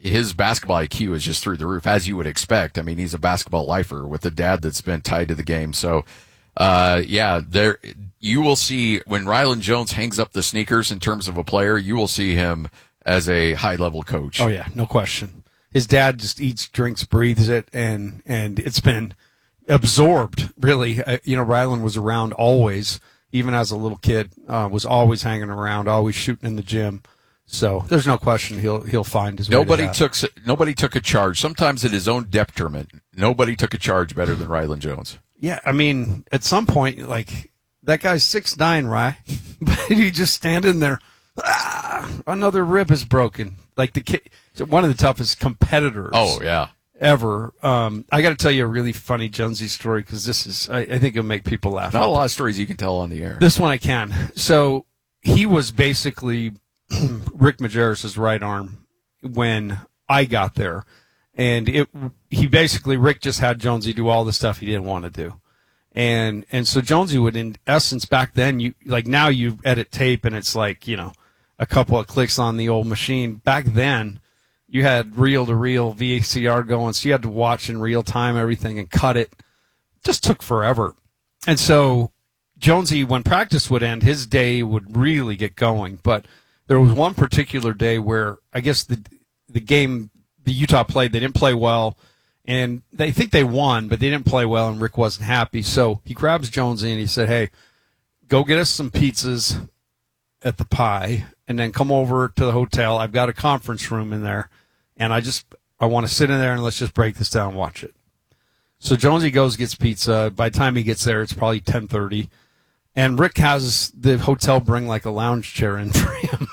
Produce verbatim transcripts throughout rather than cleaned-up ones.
his basketball I Q is just through the roof, as you would expect. I mean, he's a basketball lifer with a dad that's been tied to the game. So, uh, yeah, there you will see when Rylan Jones hangs up the sneakers in terms of a player, you will see him as a high-level coach. Oh, yeah, no question. His dad just eats, drinks, breathes it, and, and it's been absorbed, really. Uh, you know, Rylan was around always, even as a little kid, uh, was always hanging around, always shooting in the gym. So there's no question he'll he'll find his way Nobody to that. took nobody took a charge. Sometimes at his own depth tournament, nobody took a charge better than Rylan Jones. Yeah, I mean, at some point, like, that guy's six nine, Rye, but he just standing there, ah, another rib is broken. Like, the kid, one of the toughest competitors. Oh, yeah. Ever. Um, I got to tell you a really funny Jonesy story, because this is, I, I think it'll make people laugh. Not a lot of stories you can tell on the air. This one I can. So he was basically Rick Majerus' right arm when I got there. And it, he basically, Rick just had Jonesy do all the stuff he didn't want to do. And, and so Jonesy would, in essence, back then, you, like now you edit tape and it's like, you know, a couple of clicks on the old machine. Back then, you had reel-to-reel V C R going, so you had to watch in real time everything and cut it. Just took forever. And so Jonesy, when practice would end, his day would really get going. But there was one particular day where I guess the the game the Utah played, they didn't play well, and they think they won, but they didn't play well, and Rick wasn't happy. So he grabs Jonesy and he said, hey, go get us some pizzas at the Pie, and then come over to the hotel. I've got a conference room in there, and I just I want to sit in there and let's just break this down and watch it. So Jonesy goes, gets pizza. By the time he gets there, it's probably ten thirty, and Rick has the hotel bring like a lounge chair in for him.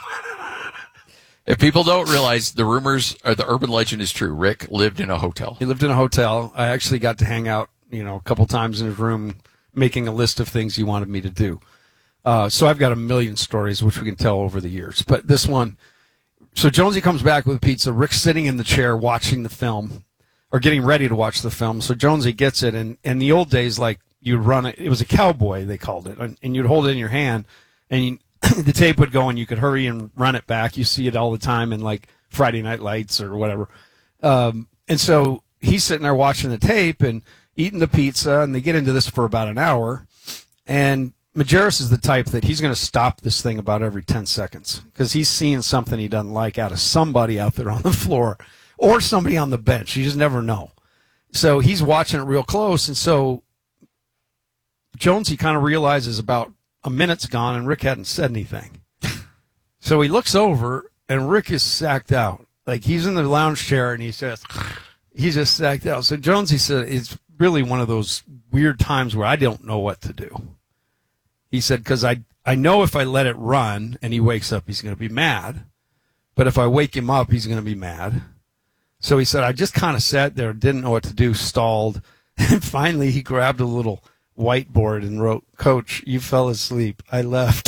If people don't realize, the rumors or the urban legend is true. Rick lived in a hotel. He lived in a hotel. I actually got to hang out, you know, a couple times in his room, making a list of things he wanted me to do. Uh, so I've got a million stories, which we can tell over the years. But this one, so Jonesy comes back with pizza. Rick's sitting in the chair watching the film, or getting ready to watch the film. So Jonesy gets it, and in the old days, like, you'd run it. It was a cowboy, they called it, and, and you'd hold it in your hand, and you, the tape would go, and you could hurry and run it back. You see it all the time in, like, Friday Night Lights or whatever. Um, and so he's sitting there watching the tape and eating the pizza, and they get into this for about an hour, and Majerus is the type that he's going to stop this thing about every ten seconds because he's seeing something he doesn't like out of somebody out there on the floor or somebody on the bench. You just never know. So he's watching it real close, and so Jonesy kind of realizes about a minute's gone and Rick hadn't said anything. So he looks over, and Rick is sacked out. Like, he's in the lounge chair, and he says, he's just sacked out. So Jonesy said it's really one of those weird times where I don't know what to do. He said, because I, I know if I let it run and he wakes up, he's going to be mad. But if I wake him up, he's going to be mad. So he said, I just kind of sat there, didn't know what to do, stalled. And finally he grabbed a little whiteboard and wrote, Coach, you fell asleep. I left.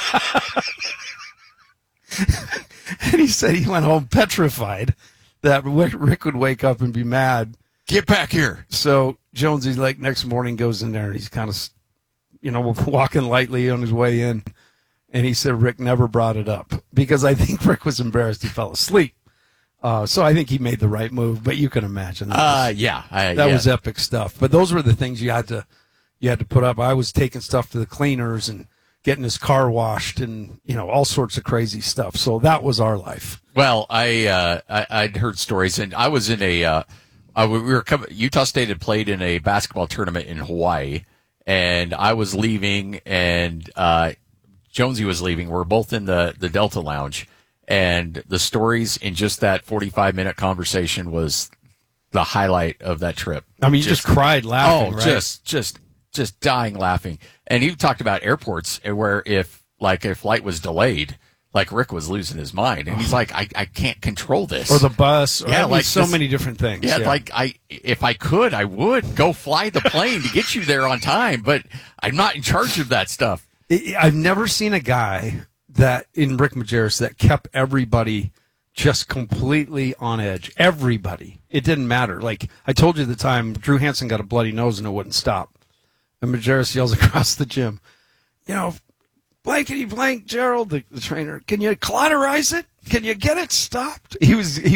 And he said he went home petrified that Rick would wake up and be mad. Get back here. So Jonesy, like, next morning goes in there and he's kind of, you know, walking lightly on his way in. And he said Rick never brought it up because I think Rick was embarrassed he fell asleep. Uh, so I think he made the right move, but you can imagine. That Uh, was, yeah. I, that yeah. was epic stuff. But those were the things you had to you had to put up. I was taking stuff to the cleaners and getting his car washed and, you know, all sorts of crazy stuff. So that was our life. Well, I, uh, I, I'd heard stories, and I was in a, uh, uh, we were coming, Utah State had played in a basketball tournament in Hawaii, and I was leaving, and, uh, Jonesy was leaving. We're both in the, the Delta Lounge, and the stories in just that forty-five minute conversation was the highlight of that trip. I mean, you just, just cried laughing, oh, right? just, just, just dying laughing. And you talked about airports where if, like, a flight was delayed, like, Rick was losing his mind. And he's like, I, I can't control this. Or the bus. Or yeah, I mean, like so this, many different things. Yeah, yeah, like, I, if I could, I would go fly the plane to get you there on time, but I'm not in charge of that stuff. I've never seen a guy that, in Rick Majerus, that kept everybody just completely on edge. Everybody. It didn't matter. Like, I told you the time Drew Hansen got a bloody nose and it wouldn't stop. And Majerus yells across the gym, you know, blankety blank, Gerald, the, the trainer, can you cauterize it? Can you get it stopped? He was, he